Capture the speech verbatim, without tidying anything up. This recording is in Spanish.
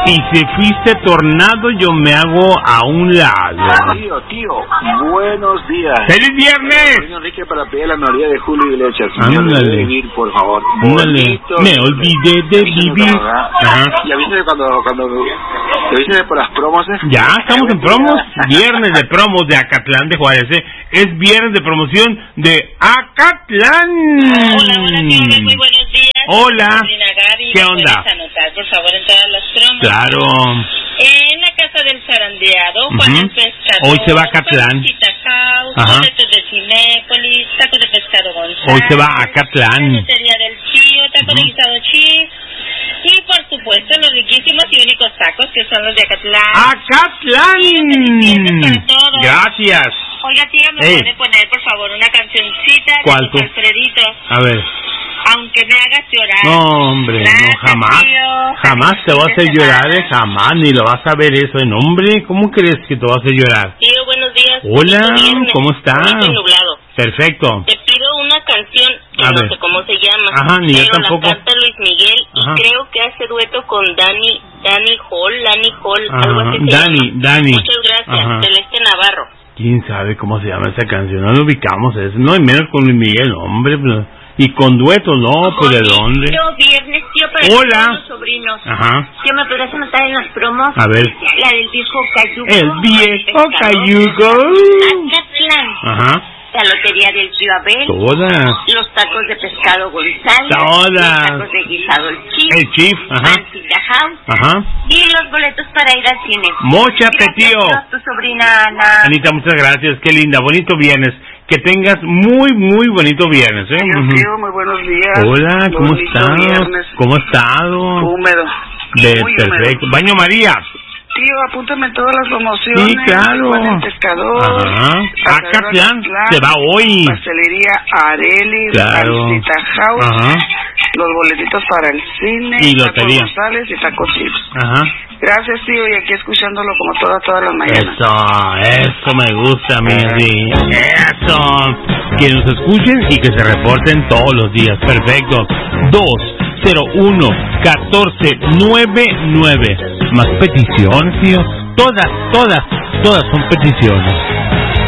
Y si fuiste tornado, yo me hago a un lado. Tío, tío, buenos días. ¡Feliz viernes! Soy Enrique para pedir la mayoría de Julio Iglesias. Ándale. Vivir, por favor. Ándale. Me olvidé de vivir. Ajá. Y avísame cuando, cuando, avísame por las promos. ¿eh? Ya, estamos en promos. Viernes de promos de Acatlán de Juárez. ¿eh? Es viernes de promoción de Acatlán. Hola, hola, tío, muy buenos días. Hola. Gaby, ¿Qué onda? Anotar, por favor, en todas las promos. Claro. En la casa del zarandeado, uh-huh. Juan el Pescador. Hoy se va a Acatlán. Boletos de Cinépolis, tacos de pescado González. Hoy se va a Acatlán. Cafetería del Chío, taco uh-huh. de guisado Chi. Y por supuesto, los riquísimos y únicos tacos que son los de Acatlán. ¡Acatlán! Gracias. Oiga, tío, ¿me hey. puede poner, por favor, una cancioncita? ¿Cuál tú? Alfredito. A ver. Aunque me hagas llorar. No, hombre, Gracias, no, jamás. Tío. Jamás te vas a hacer llorar, eh, jamás, ni lo vas a ver eso, en hombre. ¿Cómo crees que te vas a hacer llorar? Tío, buenos días. Hola, ¿cómo estás? Nublado. Perfecto. Te pido una canción que a no ver. sé cómo se llama. Ajá, ni pero yo tampoco. la canta Luis Miguel. Ajá. Y creo que hace dueto con Dani, Dani Hall, Dani Hall, Ajá. algo así. Dani, llama. Dani. Muchas gracias, Ajá. Celeste Navarro. ¿Quién sabe cómo se llama esa canción? No lo ubicamos, eso. No, y menos con Luis Miguel, hombre. Pues, y con duetos, no, pues ¿de dónde? Viernes, tío, para Hola. los sobrinos. Ajá. ¿Qué me podrás anotar en las promos? A ver. La del viejo Cayuco. El viejo Cayuco. Acatlán. Ajá. La lotería del tío Abel. Todas. Los tacos de pescado González. Todas. Los tacos de guisado el Chief. El Chief, ajá. House. Ajá. Y los boletos para ir al cine. Móchate, tío. Tu sobrina Ana. Anita, muchas gracias. Qué linda. Bonito viernes. Que tengas muy, muy bonito viernes, ¿eh? Yo, uh-huh. tío, muy buenos días. Hola, ¿cómo estás? Viernes. ¿Cómo has estado? Húmedo. De, muy perfecto. Húmedo. Baño María. Tío, apúntame todas las promociones. Sí, claro. El pescador. Ajá. Acatlán se va hoy. Pastelería Areli. Claro. Pancita House. Ajá. Los boletitos para el cine. Y lotería. Tacos González y tacos chips. Ajá. Gracias, tío, y aquí escuchándolo como todas, todas las mañanas. Eso, eso me gusta a mí, sí. Eso. Que nos escuchen y que se reporten todos los días. Perfecto. dos cero uno catorce noventa y nueve. Más peticiones, tío. Todas, todas, todas son peticiones.